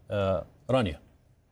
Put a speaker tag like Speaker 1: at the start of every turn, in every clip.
Speaker 1: رانيا.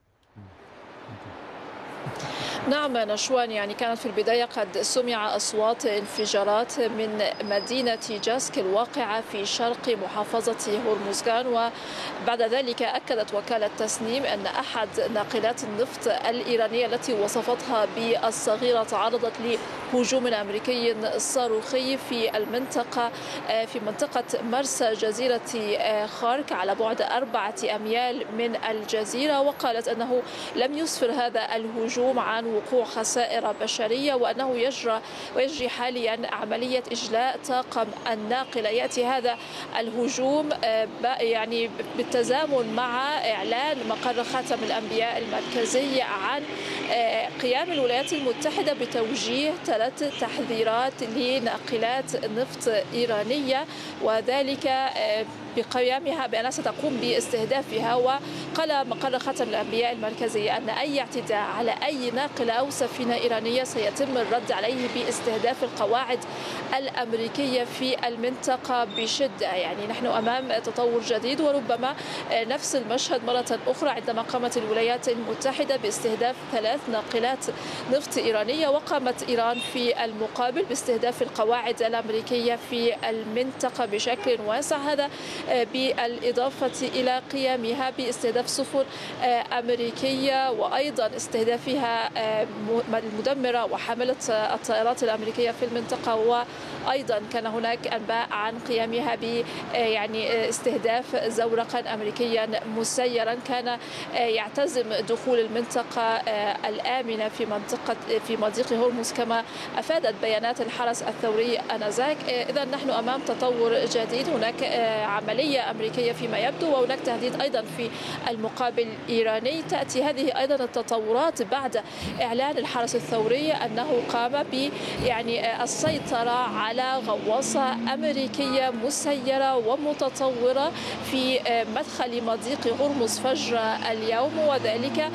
Speaker 2: نعم نشوان، يعني كانت في البداية قد سمع أصوات انفجارات من مدينة جاسك الواقعة في شرق محافظة هرمزغان، وبعد ذلك أكدت وكالة تسنيم أن أحد ناقلات النفط الإيرانية التي وصفتها بالصغيرة تعرضت لهجوم أمريكي صاروخي في المنطقة، في منطقة مرسى جزيرة خارك على بعد 4 أميال من الجزيرة، وقالت أنه لم يسفر هذا الهجوم عن وقوع خسائر بشرية، وأنه يجري حاليا عملية إجلاء طاقم الناقلة. يأتي هذا الهجوم يعني بالتزامن مع إعلان مقر خاتم الأنبياء المركزي عن قيام الولايات المتحدة بتوجيه 3 تحذيرات لناقلات نفط إيرانية، وذلك بقيامها بأنها ستقوم باستهدافها. وقال مقر خاتم الأنبياء المركزي أن أي اعتداء على أي ناقلة أو سفينة إيرانية سيتم الرد عليه باستهداف القواعد الأمريكية في المنطقة بشدة. يعني نحن أمام تطور جديد، وربما نفس المشهد مرة أخرى عندما قامت الولايات المتحدة باستهداف 3 ناقلات نفط إيرانية، وقامت إيران في المقابل باستهداف القواعد الأمريكية في المنطقة بشكل واسع، هذا بالإضافة إلى قيامها باستهداف سفن أمريكية وأيضا استهدافها المدمرة وحاملة الطائرات الأمريكية في المنطقة. وأيضا كان هناك أنباء عن قيامها ب يعني استهداف زورقا أمريكيا مسيرا كان يعتزم دخول المنطقة الآمنة في مضيق هرمز، كما أفادت بيانات الحرس الثوري آنذاك. إذا نحن أمام تطور جديد، هناك عملية أمريكية فيما يبدو، وهناك تهديد أيضا في المقابل إيراني. تأتي هذه أيضا التطورات بعد إعلان الحرس الثوري أنه قام ب يعني السيطرة على غواصة أمريكية مسيرة ومتطورة في مدخل مضيق هرمز فجر اليوم، وذلك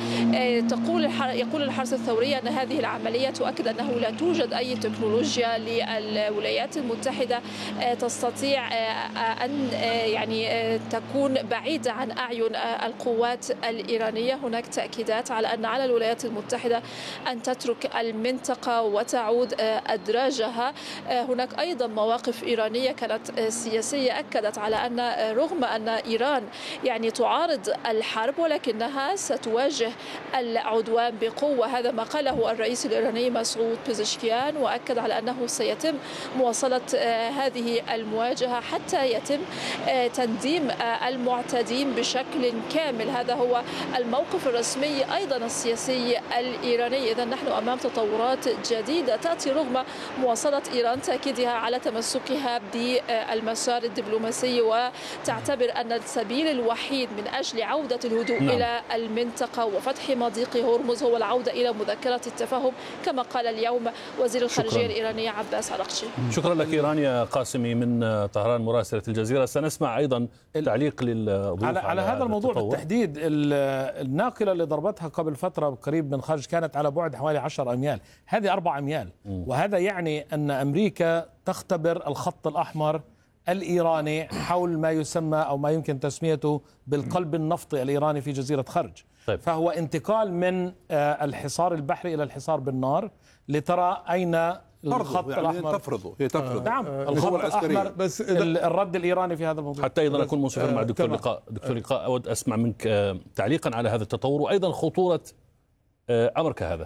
Speaker 2: يقول الحرس الثوري أن هذه العملية تؤكد أنه لا توجد أي تكنولوجيا للولايات المتحدة تستطيع أن يعني تكون بعيدة عن أعين القوات الإيرانية. هناك تأكيدات على أن على الولايات المتحدة أن تترك المنطقة وتعود أدراجها. هناك أيضا مواقف إيرانية كانت سياسية أكدت على أن رغم أن إيران يعني تعارض الحرب ولكنها ستواجه العدوان بقوة. هذا ما قاله الرئيس الإيراني مسعود بيزشكيان، وأكد على أنه سيتم مواصلة هذه المواجهة حتى يتم تنديم المعتدين بشكل كامل. هذا هو الموقف الرسمي أيضا السياسي الإيراني. إذا نحن أمام تطورات جديدة تأتي رغم مواصلة إيران تأكيدها على تمسكها بالمسار الدبلوماسي، وتعتبر أن السبيل الوحيد من أجل عودة الهدوء إلى المنطقة وفتح مضيق هرمز هو العودة إلى مذكرة التفاهم، كما قال اليوم وزير الخارجية الإيراني عباس عراقچي.
Speaker 1: شكرا لك رانيا قاسمي من طهران مراسلة الجزيرة. سنسمع أيضا تعليق للضيوف
Speaker 3: على هذا الموضوع بالتحديد. الناقلة اللي ضربتها قبل فترة قريب من خرج كانت على بعد حوالي 10 أميال، هذه 4 أميال، وهذا يعني أن أمريكا تختبر الخط الأحمر الإيراني حول ما يسمى أو ما يمكن تسميته بالقلب النفطي الإيراني في جزيرة خرج.
Speaker 1: طيب.
Speaker 3: فهو انتقال من الحصار البحري إلى الحصار بالنار لترى أين الخط
Speaker 4: يعني
Speaker 3: الأحمر.
Speaker 4: هي تفرضه.
Speaker 3: نعم، الخط الأحمر، بس الرد الإيراني في هذا الموضوع.
Speaker 1: حتى أيضا أكون منصفا مع دكتور لقاء أود أسمع منك تعليقا على هذا التطور وأيضا خطورة أمر كهذا.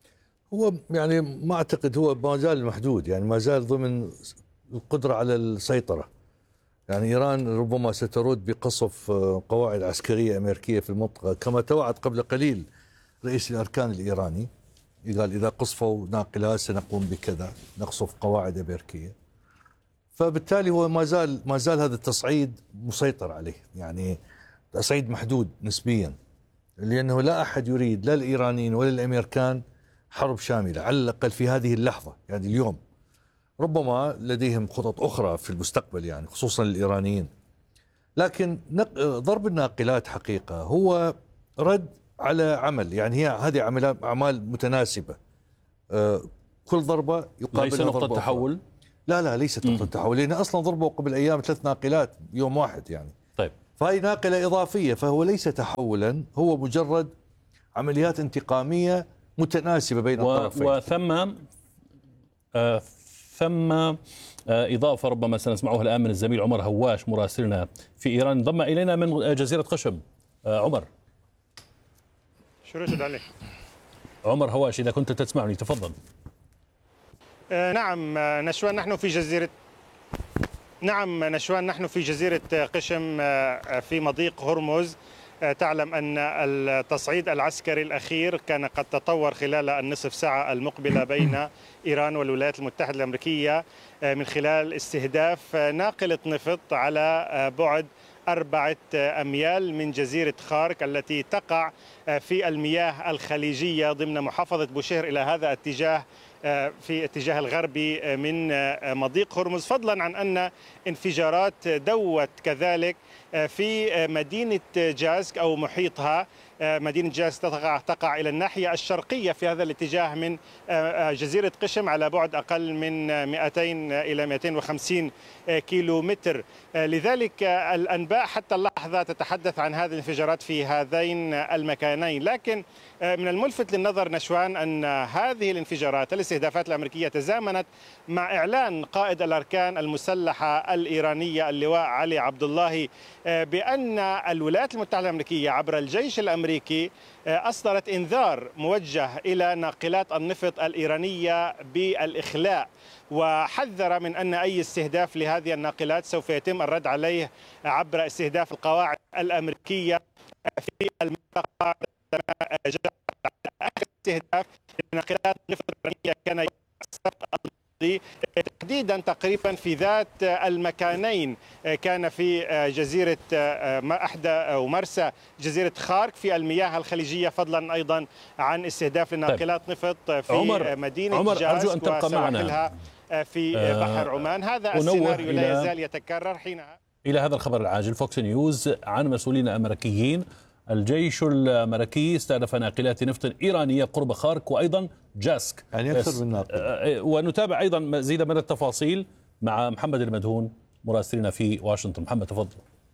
Speaker 5: هو يعني ما أعتقد، هو ما زال محدود، يعني ما زال ضمن القدرة على السيطرة. يعني إيران ربما سترد بقصف قواعد عسكرية أمريكية في المنطقة كما توعد قبل قليل رئيس الأركان الإيراني، قال إذا قصفوا ناقلات سنقوم بكذا، نقصف قواعد أمريكية. فبالتالي هو ما زال هذا التصعيد مسيطر عليه، يعني تصعيد محدود نسبيا، لأنه لا أحد يريد، لا الإيرانيين ولا الأمريكان، حرب شاملة على الأقل في هذه اللحظة. يعني اليوم ربما لديهم خطط أخرى في المستقبل، يعني خصوصا الإيرانيين. لكن ضرب الناقلات حقيقة هو رد على عمل، يعني هي هذه أعمال متناسبة، كل ضربة يقابلها
Speaker 1: ليس نقطة تحول.
Speaker 5: لا ليست نقطة تحول، لأن أصلا ضربوا قبل أيام 3 ناقلات يوم واحد يعني.
Speaker 1: طيب
Speaker 5: فهي ناقلة إضافية، فهو ليس تحولا، هو مجرد عمليات انتقامية متناسبة بين الطرفين.
Speaker 1: ثم إضافة ربما سنسمعها الآن من الزميل عمر هواش مراسلنا في إيران، انضم إلينا من جزيرة قشم. عمر.
Speaker 4: شو رشد عليك؟
Speaker 1: عمر هواش، إذا كنت تسمعني تفضل.
Speaker 4: نعم نشوان، نحن في جزيرة قشم في مضيق هرمز. تعلم أن التصعيد العسكري الأخير كان قد تطور خلال النصف ساعة المقبلة بين إيران والولايات المتحدة الأمريكية من خلال استهداف ناقلة نفط على بعد 4 أميال من جزيرة خارك التي تقع في المياه الخليجية ضمن محافظة بوشهر إلى هذا الاتجاه، في اتجاه الغربي من مضيق هرمز، فضلا عن أن انفجارات دوت كذلك في مدينة جازك أو محيطها. مدينة جازك تقع إلى الناحية الشرقية في هذا الاتجاه من جزيرة قشم على بعد أقل من 200 إلى 250 كيلو متر. لذلك الأنباء حتى اللحظة تتحدث عن هذه الانفجارات في هذين المكانين، لكن من الملفت للنظر نشوان أن هذه الانفجارات الاستهدافات الأمريكية تزامنت مع إعلان قائد الأركان المسلحة الإيرانية اللواء علي عبد الله بأن الولايات المتحدة الأمريكية عبر الجيش الأمريكي أصدرت إنذار موجه إلى ناقلات النفط الإيرانية بالإخلاء، وحذر من أن أي استهداف لهذه الناقلات سوف يتم الرد عليه عبر استهداف القواعد الأمريكية في المنطقة. آخر استهداف لناقلات النفط الإيرانية كان السبت الماضي، تحديدا تقريبا في ذات المكانين، كان في جزيرة أحدى أو مرسى جزيرة خارك في المياه الخليجية، فضلا أيضا عن استهداف لناقلات نفط في مدينة جازك وسواحلها في بحر عمان. هذا السيناريو لا يزال يتكرر حينها.
Speaker 1: إلى هذا الخبر العاجل، فوكس نيوز عن مسؤولين أمريكيين. الجيش الأمريكي استهدف ناقلات نفط إيرانية قرب خارك وأيضا جاسك،
Speaker 5: يعني أكثر من ناقل.
Speaker 1: ونتابع أيضا مزيدا من التفاصيل مع محمد المدهون مراسلنا في واشنطن. محمد تفضل.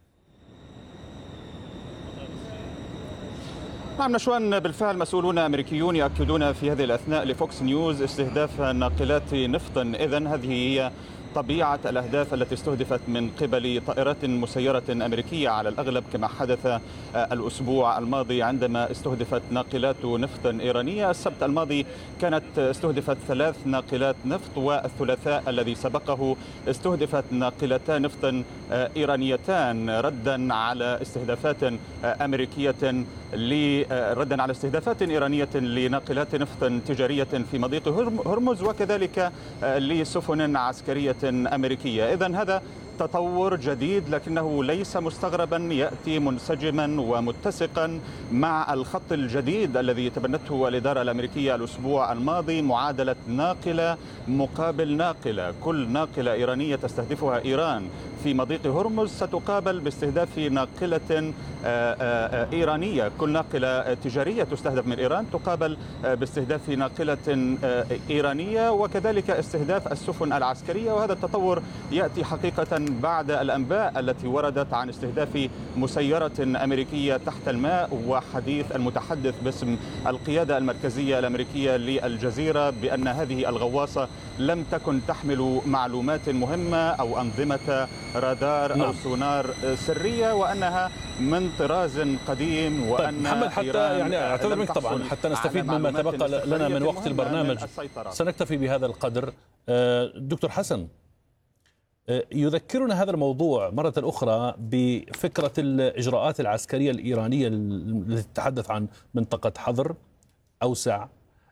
Speaker 6: نعم نشوان، بالفعل مسؤولون أمريكيون يأكدون في هذه الأثناء لفوكس نيوز استهداف ناقلات نفط. إذن هذه هي طبيعة الأهداف التي استهدفت من قبل طائرات مسيرة أمريكية على الأغلب، كما حدث الأسبوع الماضي عندما استهدفت ناقلات نفط إيرانية. السبت الماضي كانت استهدفت 3 ناقلات نفط، والثلاثاء الذي سبقه استهدفت ناقلتان نفط إيرانيتان ردا على استهدافات أمريكية ردا على استهدافات إيرانية لناقلات نفط تجارية في مضيق هرمز، وكذلك لسفن عسكرية أمريكية. إذن هذا تطور جديد لكنه ليس مستغربا، يأتي منسجما ومتسقا مع الخط الجديد الذي تبنته الإدارة الأمريكية الأسبوع الماضي، معادلة ناقلة مقابل ناقلة. كل ناقلة إيرانية تستهدفها إيران في مضيق هرمز ستقابل باستهداف ناقلة إيرانية. كل ناقلة تجارية تستهدف من إيران تقابل باستهداف ناقلة إيرانية، وكذلك استهداف السفن العسكرية. وهذا التطور يأتي حقيقة بعد الأنباء التي وردت عن استهداف مسيرة أمريكية تحت الماء، وحديث المتحدث باسم القيادة المركزية الأمريكية للجزيرة بأن هذه الغواصة لم تكن تحمل معلومات مهمة أو أنظمة رادار أو سونار سرية، وأنها من طراز قديم. وأن
Speaker 1: محمد حتى يعني أعتذر منك طبعا حتى نستفيد مما تبقى لنا من وقت البرنامج، سنكتفي بهذا القدر. دكتور حسن، يذكرنا هذا الموضوع مرة أخرى بفكرة الإجراءات العسكرية الإيرانية التي تتحدث عن منطقة حظر أوسع.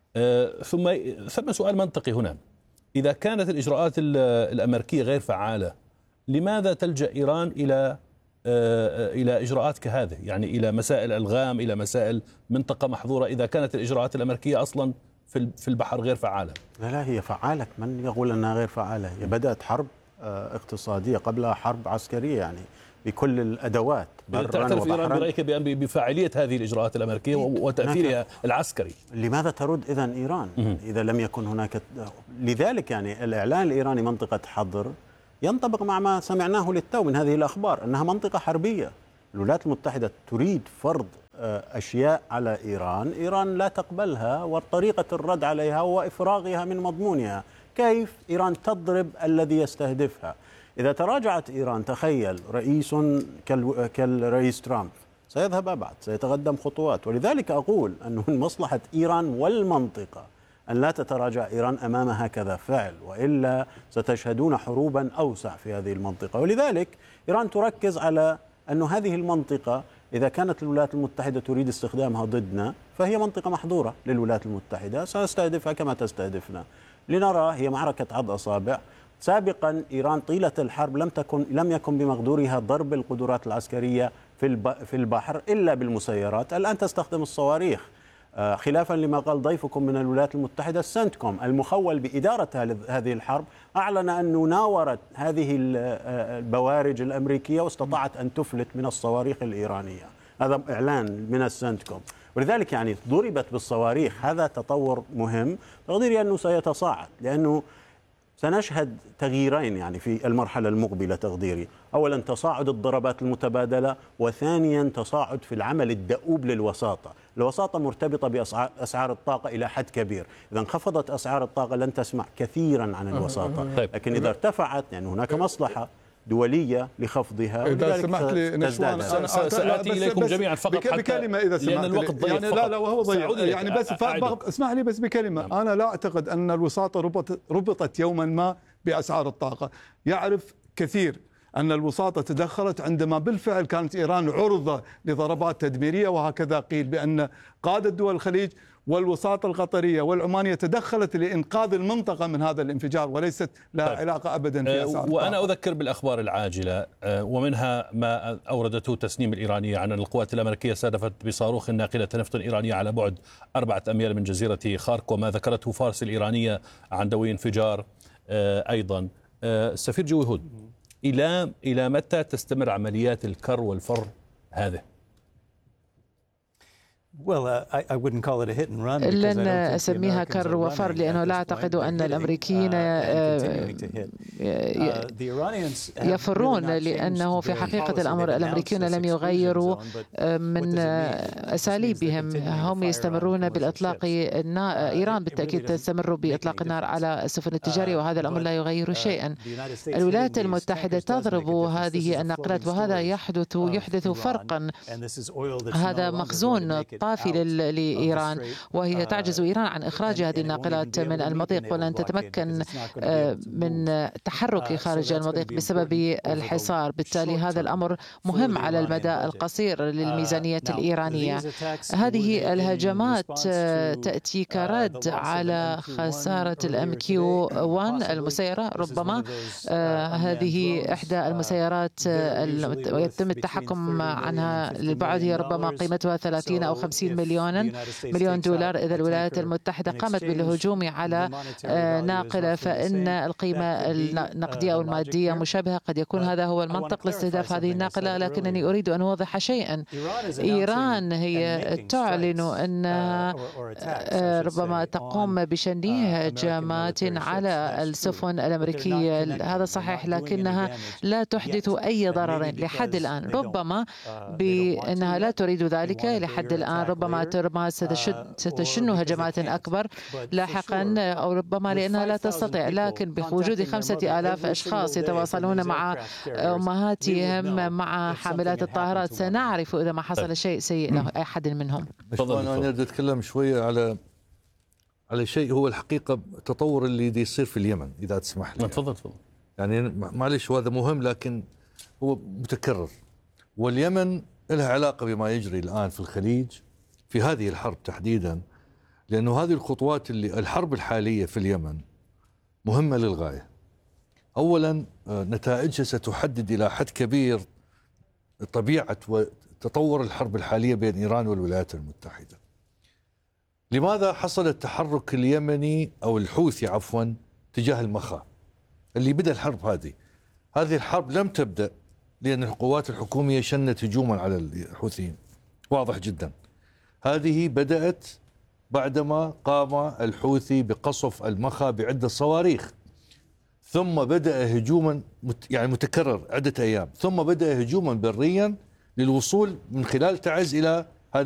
Speaker 1: ثم سؤال منطقي هنا، إذا كانت الإجراءات الأمريكية غير فعالة، لماذا تلجأ إيران إلى إجراءات كهذه، يعني إلى مسائل ألغام، إلى مسائل منطقة محظورة، إذا كانت الإجراءات الأمريكية أصلا في البحر غير فعالة؟
Speaker 7: لا هي فعالة، من يقول أنها غير فعالة؟ هي بدأت حرب اقتصادية قبلها حرب عسكرية، يعني بكل الأدوات.
Speaker 1: تعترف إيران برأيك بفاعلية هذه الإجراءات الأمريكية وتأثيرها العسكري؟
Speaker 7: لماذا ترد إذن إيران إذا لم يكن هناك؟ لذلك يعني الإعلان الإيراني منطقة حظر ينطبق مع ما سمعناه للتو من هذه الأخبار أنها منطقة حربية. الولايات المتحدة تريد فرض أشياء على إيران، إيران لا تقبلها، وطريقة الرد عليها هو إفراغها من مضمونها. كيف إيران تضرب الذي يستهدفها؟ إذا تراجعت إيران، تخيل رئيس كالرئيس ترامب سيذهب أبعد، سيتقدم خطوات. ولذلك أقول أنه من مصلحة إيران والمنطقة أن لا تتراجع إيران أمام هكذا فعل، وإلا ستشهدون حروبا أوسع في هذه المنطقة. ولذلك إيران تركز على أن هذه المنطقة إذا كانت الولايات المتحدة تريد استخدامها ضدنا فهي منطقة محظورة للولايات المتحدة، سنستهدفها كما تستهدفنا. لنرى، هي معركة عض أصابع. سابقا إيران طيلة الحرب لم يكن بمقدورها ضرب القدرات العسكرية في البحر إلا بالمسيرات. الآن تستخدم الصواريخ، خلافا لما قال ضيفكم من الولايات المتحدة. السنتكوم المخول بإدارة هذه الحرب أعلن أنه ناورت هذه البوارج الأمريكية واستطاعت أن تفلت من الصواريخ الإيرانية. هذا إعلان من السنتكوم. ولذلك يعني ضربت بالصواريخ. هذا تطور مهم. تقديري أنه سيتصاعد، لأنه سنشهد تغييرين يعني في المرحلة المقبلة. تقديري أولا تصاعد الضربات المتبادلة، وثانيا تصاعد في العمل الدؤوب للوساطة. الوساطة مرتبطة بأسعار الطاقة إلى حد كبير. إذا انخفضت أسعار الطاقة لن تسمع كثيرا عن الوساطة، لكن إذا ارتفعت يعني هناك مصلحة دولية لخفضها.
Speaker 8: إذا سمحت لي نشوان،
Speaker 1: سأتي إليكم جميعا فقط
Speaker 8: بكلمة إذا سمحت
Speaker 1: لأن الوقت ضيق
Speaker 8: يعني لا وهو ضيق يعني، بس اسمح لي بس بكلمة. أنا لا أعتقد أن الوساطة ربطت يوما ما بأسعار الطاقة. يعرف كثير أن الوساطة تدخلت عندما بالفعل كانت إيران عرضة لضربات تدميرية، وهكذا قيل بأن قادة دول الخليج والوساطة القطرية والعمانية تدخلت لإنقاذ المنطقة من هذا الانفجار، وليست لها علاقة أبدا في أسعار الطاقة.
Speaker 1: وأنا أذكر بالأخبار العاجلة، ومنها ما أوردته تسنيم الإيرانية عن القوات الأمريكية استهدفت بصاروخ ناقلة نفط إيرانية على بعد 4 أميال من جزيرة خارك، وما ذكرته فارس الإيرانية عن دوي انفجار أيضا. السفير جوي هود، إلى متى تستمر عمليات الكر والفر هذه؟
Speaker 9: لن أسميها كر وفر، لأنه لا أعتقد أن الأمريكيين يفرون، لأنه في حقيقة الأمر الأمريكيون لم يغيروا من أساليبهم. هم يستمرون بالإطلاق إيران بالتأكيد تستمر بإطلاق النار على السفن التجارية، وهذا الأمر لا يغير شيئا. الولايات المتحدة تضرب هذه الناقلات، وهذا يحدث فرقا. هذا مخزون طافي لإيران، وهي تعجز إيران عن إخراج هذه الناقلات من المضيق، ولن تتمكن من تحرك خارج المضيق بسبب الحصار. بالتالي هذا الأمر مهم على المدى القصير للميزانية الإيرانية. هذه الهجمات تأتي كرد على خسارة الMQ-1 المسيرة. ربما هذه إحدى المسيرات ويتم التحكم عنها للبعد، هي ربما قيمتها 30 أو 50 مليون دولار. إذا الولايات المتحدة قامت بالهجوم على ناقلة، فإن القيمة النقدية أو المادية مشابهة. قد يكون هذا هو المنطق لاستهداف هذه الناقلة، لكنني أريد أن أوضح شيئا. إيران هي تعلن أنها ربما تقوم بشن هجمات على السفن الأمريكية، هذا صحيح، لكنها لا تحدث أي ضرر لحد الآن. ربما بأنها لا تريد ذلك لحد الآن، ربما ستشن هجمات أكبر لاحقا، أو ربما لأنها لا تستطيع. لكن بوجود 5000 أشخاص يتواصلون مع أمهاتهم مع حاملات الطائرات، سنعرف إذا ما حصل شيء سيء له أي أحد منهم.
Speaker 5: أنا أريد أتكلم شوية على شيء هو الحقيقة التطور اللي دي يصير في اليمن، إذا تسمح لي.
Speaker 1: تفضل.
Speaker 5: يعني معلش هذا مهم، لكن هو متكرر. واليمن لها علاقة بما يجري الآن في الخليج في هذه الحرب تحديدا، لأنه هذه الخطوات الحرب الحالية في اليمن مهمة للغاية. أولا نتائجها ستحدد إلى حد كبير طبيعة وتطور الحرب الحالية بين إيران والولايات المتحدة. لماذا حصل التحرك اليمني أو الحوثي عفوا تجاه المخا اللي بدأ الحرب هذه الحرب لم تبدأ لأن القوات الحكومية شنت هجوما على الحوثيين، واضح جدا. هذه بدأت بعدما قام الحوثي بقصف المخا بعدة صواريخ، ثم بدأ هجوما يعني متكرر عدة أيام، ثم بدأ هجوما بريا للوصول من خلال تعز إلى